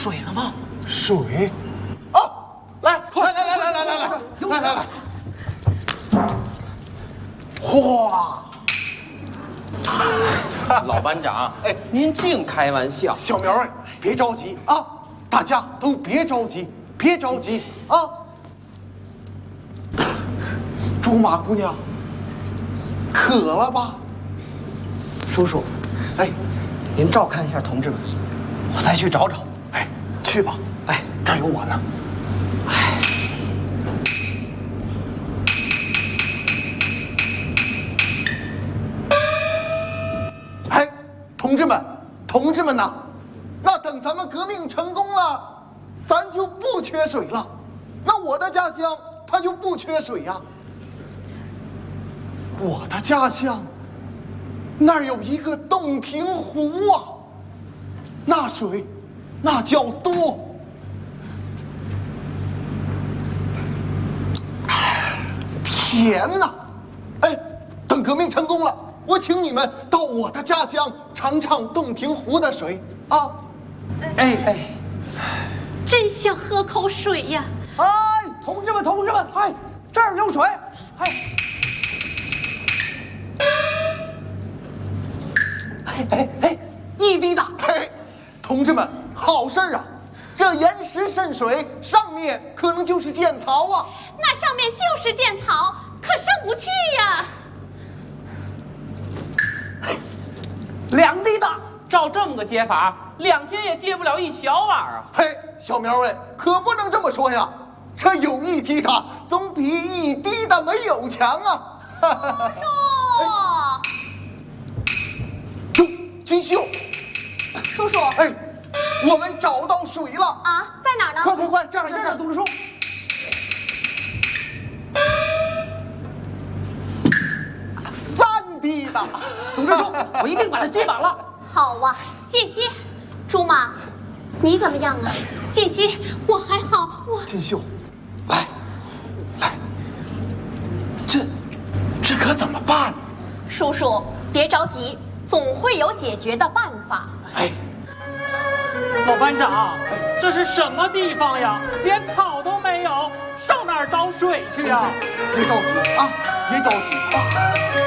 水了吗？ 水。哦，来，来，哗！ 老班长，哎，您净开玩笑。 小苗儿，别着急啊，大家都别着急，别着急啊。竹马姑娘，渴了吧？ 叔叔，哎，您照看一下同志们，我再去找找。 哎，去吧，哎，这儿有我呢。哎，同志们呐，那等咱们革命成功了，咱就不缺水了，那我的家乡它就不缺水呀。我的家乡那儿有一个洞庭湖啊，那水那叫多。甜呐！哎，等革命成功了，我请你们到我的家乡尝尝洞庭湖的水啊！ 哎， 真想喝口水呀！ 哎，同志们，哎，这儿有水， 哎，一滴大！嘿，同志们，好事儿啊！这岩石渗水，上面可能就是剑槽啊！ 那上面就是剑槽，可上不去呀。 2滴大， 照这么个接法，2天也接不了一小碗啊！ 嘿，小苗哎，可不能这么说呀！这有一滴大，总比一滴的没有强啊！ 叔叔，哟，金秀， 叔叔， 哎，我们找到水了啊，在哪儿呢？ 快，这儿， 董事叔。 3滴大， 董事叔，我一定把它接满了。 好啊，姐姐，竹马，你怎么样啊？姐姐，我还好，我金秀，来，这可怎么办？ 叔叔别着急，总会有解决的办法。 哎， 老班长，这是什么地方呀？连草都没有，上哪儿找水去呀？ 别着急啊，别着急啊！